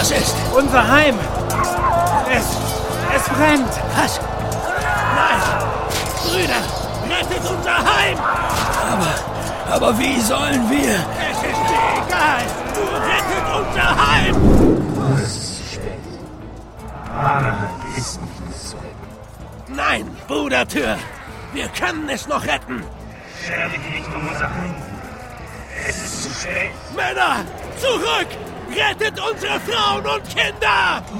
los ist? Unser Heim. Es brennt. Was? Nein! Brüder, rettet unser Heim! Aber wie sollen wir? Es ist mir egal! Nur rettet unser Heim! Ist nicht so. Nein, Brudertür! Wir können es noch retten! Sterbe nicht unser Heim. Es ist zu spät. Männer, zurück! Rettet unsere Frauen und Kinder!